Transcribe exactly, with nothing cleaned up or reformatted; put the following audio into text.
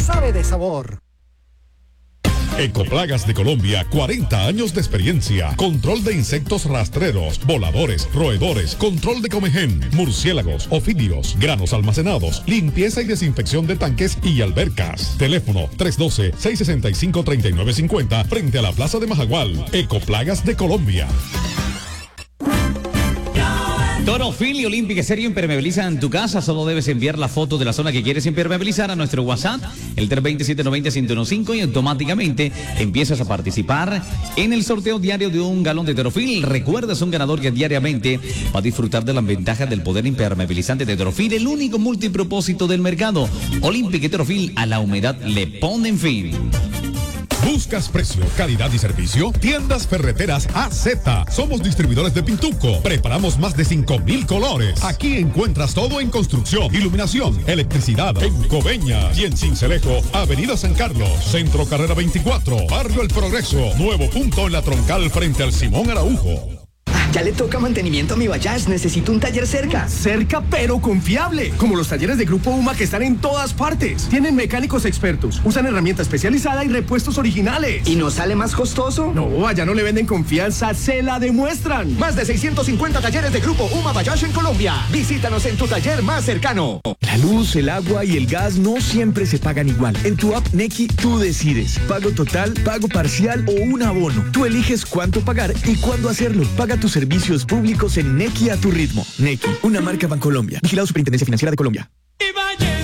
sabe de sabor. Ecoplagas de Colombia, cuarenta años de experiencia. Control de insectos rastreros, voladores, roedores, control de comején, murciélagos, ofidios, granos almacenados, limpieza y desinfección de tanques y albercas. Teléfono tres uno dos, seis seis cinco, tres nueve cinco cero frente a la Plaza de Majagual. Ecoplagas de Colombia. Torofil y Olímpica Serio impermeabilizan tu casa. Solo debes enviar la foto de la zona que quieres impermeabilizar a nuestro WhatsApp, el tres dos siete nueve cero, uno cinco, y automáticamente empiezas a participar en el sorteo diario de un galón de Torofil. Recuerdas un ganador que diariamente va a disfrutar de las ventajas del poder impermeabilizante de Torofil, el único multipropósito del mercado. Olímpica y Torofil, a la humedad le ponen fin. ¿Buscas precio, calidad y servicio? Tiendas Ferreteras A Z. Somos distribuidores de Pintuco. Preparamos más de cinco mil colores. Aquí encuentras todo en construcción, iluminación, electricidad, en Coveña y en Cincelejo, Avenida San Carlos, Centro Carrera veinticuatro, Barrio El Progreso, nuevo punto en la Troncal frente al Simón Araujo. Ya le toca mantenimiento a mi Bayash. Necesito un taller cerca. Cerca, pero confiable. Como los talleres de Grupo UMA que están en todas partes. Tienen mecánicos expertos, usan herramienta especializada y repuestos originales. ¿Y no sale más costoso? No, allá no le venden confianza, se la demuestran. Más de seiscientos cincuenta talleres de Grupo UMA Bayash en Colombia. Visítanos en tu taller más cercano. La luz, el agua y el gas no siempre se pagan igual. En tu app Nequi tú decides. Pago total, pago parcial o un abono. Tú eliges cuánto pagar y cuándo hacerlo. Paga tus servicios públicos en Nequi a tu ritmo. Nequi, una marca Bancolombia. Vigilado Superintendencia Financiera de Colombia.